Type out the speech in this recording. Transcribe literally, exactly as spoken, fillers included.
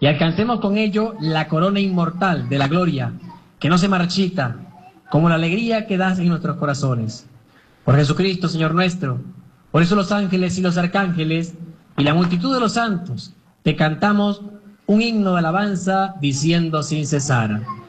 y alcancemos con ello la corona inmortal de la gloria, que no se marchita, como la alegría que das en nuestros corazones. Por Jesucristo, Señor nuestro, por eso los ángeles y los arcángeles y la multitud de los santos te cantamos un himno de alabanza diciendo sin cesar: